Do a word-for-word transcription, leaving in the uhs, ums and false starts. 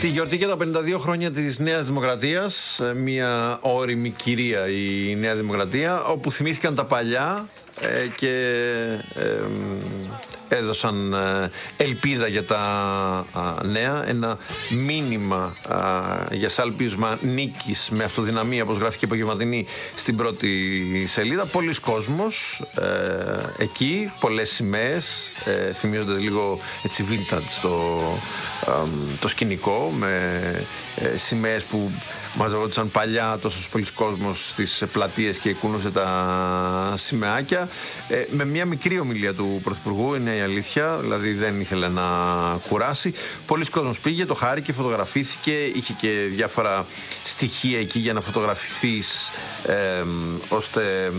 Στη γιορτή για τα πενήντα δύο χρόνια της Νέας Δημοκρατίας, μια ώριμη κυρία η Νέα Δημοκρατία, όπου θυμήθηκαν τα παλιά ε, και ε, έδωσαν ε, ελπίδα για τα α, νέα, ένα μήνυμα α, για σάλπισμα νίκης με αυτοδυναμία, όπως γράφει και η Απογευματινή στην πρώτη σελίδα. Πολλοί κόσμος ε, εκεί, πολλές σημαίες, ε, θυμίζονται λίγο έτσι vintage το, ε, το σκηνικό, με ε, σημαίες που μαζευόντουσαν παλιά τόσος πολλής κόσμος στις πλατείες και κούνωσε τα σημαίακια, ε, με μια μικρή ομιλία του Πρωθυπουργού, είναι η αλήθεια, δηλαδή δεν ήθελε να κουράσει. Πολλοί κόσμος πήγε, το χάρηκε, φωτογραφήθηκε, είχε και διάφορα στοιχεία εκεί για να φωτογραφηθείς, ε, ώστε